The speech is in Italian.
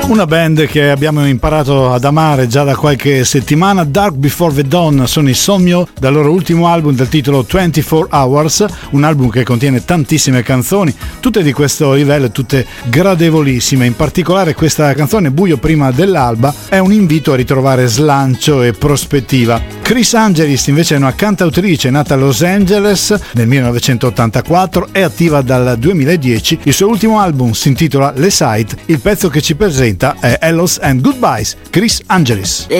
Una band che abbiamo imparato ad amare già da qualche settimana, Dark Before the Dawn, sono i Somyo dal loro ultimo album dal titolo 24 Hours, un album che contiene tantissime canzoni, tutte di questo livello, tutte gradevolissime. In particolare questa canzone, Buio prima dell'alba, è un invito a ritrovare slancio e prospettiva. Chris Angelis invece è una cantautrice nata a Los Angeles nel 1984, è attiva dal 2010, il suo ultimo album si intitola Le Sight, il pezzo che ci presenta è Hellos and Goodbyes, Chris Angelis.